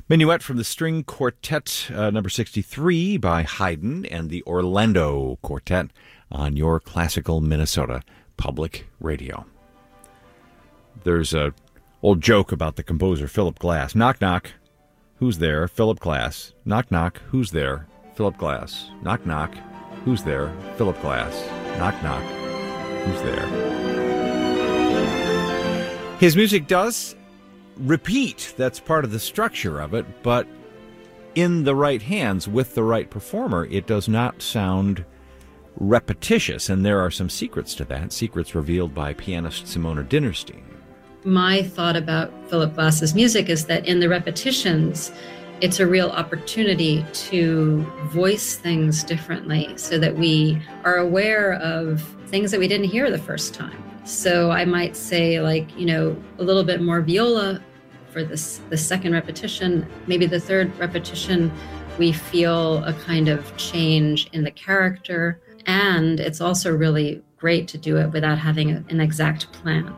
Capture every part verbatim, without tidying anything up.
Minuet from the String Quartet, uh, number sixty-three by Haydn and the Orlando Quartet on your classical Minnesota Public Radio. There's a old joke about the composer Philip Glass. Knock, knock. Who's there? Philip Glass. Knock, knock. Who's there? Philip Glass. Knock, knock. Who's there? Philip Glass. Knock, knock. Who's there? His music does repeat. That's part of the structure of it, but in the right hands with the right performer, it does not sound repetitious, and there are some secrets to that, secrets revealed by pianist Simona Dinnerstein. My thought about Philip Glass's music is that in the repetitions, it's a real opportunity to voice things differently so that we are aware of things that we didn't hear the first time. So I might say, like, you know, a little bit more viola for this the second repetition. Maybe the third repetition, we feel a kind of change in the character. And it's also really great to do it without having a, an exact plan.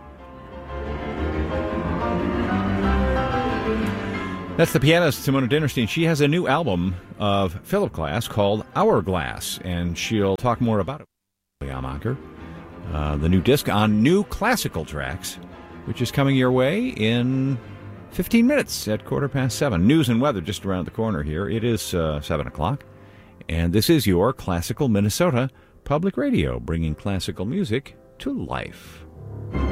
That's the pianist Simona Dinnerstein. She has a new album of Philip Glass called Hourglass, and she'll talk more about it. Amaker. Uh, the new disc on New Classical Tracks, which is coming your way in fifteen minutes at quarter past seven. News and weather just around the corner here. It is uh, seven o'clock, and this is your Classical Minnesota Public Radio, bringing classical music to life.